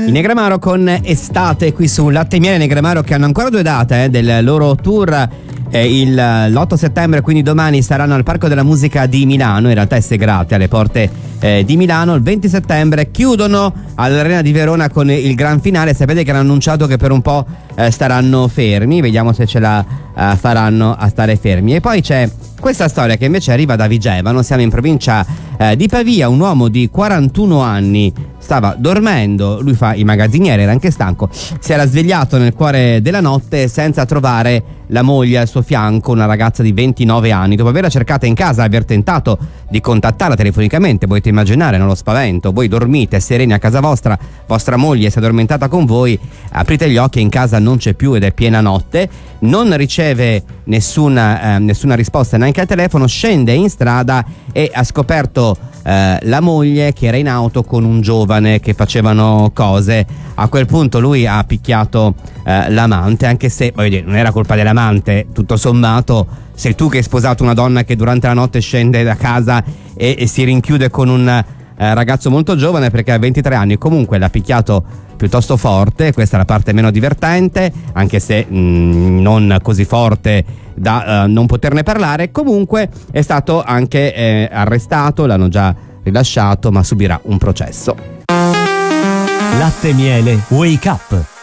I Negramaro con Estate qui su Latte e Miele. Negramaro che hanno ancora 2 date del loro tour. L'8 settembre, quindi domani, saranno al Parco della Musica di Milano, in realtà è Segrate, alle porte di Milano. Il 20 settembre chiudono all'Arena di Verona con il gran finale. Sapete che hanno annunciato che per un po' staranno fermi, vediamo se ce la faranno a stare fermi. E poi c'è questa storia che invece arriva da Vigevano, siamo in provincia di Pavia. Un uomo di 41 anni stava dormendo, lui fa il magazziniere, era anche stanco, si era svegliato nel cuore della notte senza trovare la moglie al suo fianco, una ragazza di 29 anni. Dopo averla cercata in casa, aver tentato di contattarla telefonicamente, potete immaginare, no, lo spavento. Voi dormite sereni a casa vostra, vostra moglie si è addormentata con voi, aprite gli occhi e in casa non c'è più ed è piena notte, non riceve nessuna risposta neanche al telefono, scende in strada e ha scoperto la moglie che era in auto con un giovane che facevano cose. A quel punto lui ha picchiato l'amante, anche se voglio dire, non era colpa dell'amante, tutto sommato. Sei tu che hai sposato una donna che durante la notte scende da casa e si rinchiude con un ragazzo molto giovane perché ha 23 anni. Comunque l'ha picchiato piuttosto forte, questa è la parte meno divertente, anche se non così forte da non poterne parlare. Comunque è stato anche arrestato, l'hanno già rilasciato, ma subirà un processo. Latte e Miele Wake Up.